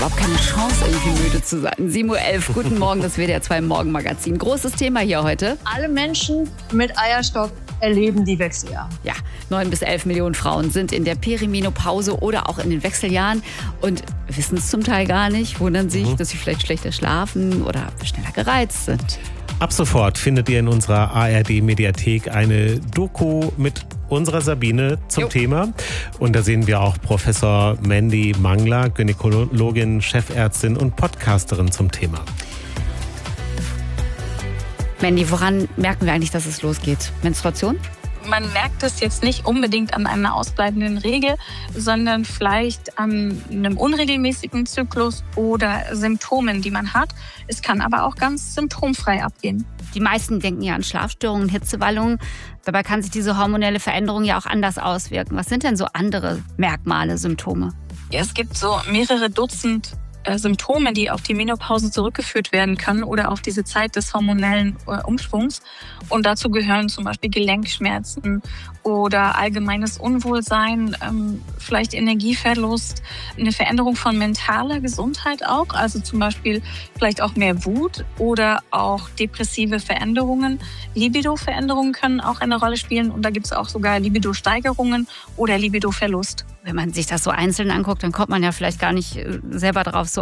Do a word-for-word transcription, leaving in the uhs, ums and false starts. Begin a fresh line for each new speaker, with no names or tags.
Überhaupt keine Chance, irgendwie müde zu sein. sieben Uhr elf, guten Morgen, das W D R zwei Morgenmagazin. Großes Thema hier heute.
Alle Menschen mit Eierstock erleben die Wechseljahre.
Ja, neun bis elf Millionen Frauen sind in der Perimenopause oder auch in den Wechseljahren und wissen es zum Teil gar nicht, wundern sich, mhm. dass sie vielleicht schlechter schlafen oder schneller gereizt sind.
Ab sofort findet ihr in unserer A R D-Mediathek eine Doku mit unserer Sabine zum jo. Thema. Und da sehen wir auch Professor Mandy Mangler, Gynäkologin, Chefärztin und Podcasterin zum Thema.
Mandy, woran merken wir eigentlich, dass es losgeht? Menstruation?
Man merkt es jetzt nicht unbedingt an einer ausbleibenden Regel, sondern vielleicht an einem unregelmäßigen Zyklus oder Symptomen, die man hat. Es kann aber auch ganz symptomfrei abgehen.
Die meisten denken ja an Schlafstörungen, Hitzewallungen. Dabei kann sich diese hormonelle Veränderung ja auch anders auswirken. Was sind denn so andere Merkmale, Symptome?
Ja, es gibt so mehrere Dutzend äh, Symptome, die auf die Menopause zurückgeführt werden können oder auf diese Zeit des hormonellen äh, Umschwungs. Und dazu gehören zum Beispiel Gelenkschmerzen oder allgemeines Unwohlsein, ähm, vielleicht Energieverlust, eine Veränderung von mentaler Gesundheit auch, also zum Beispiel vielleicht auch mehr Wut oder auch depressive Veränderungen. Libido-Veränderungen können auch eine Rolle spielen und da gibt es auch sogar Libido-Steigerungen oder Libido-Verlust.
Wenn man sich das so einzeln anguckt, dann kommt man ja vielleicht gar nicht selber drauf, so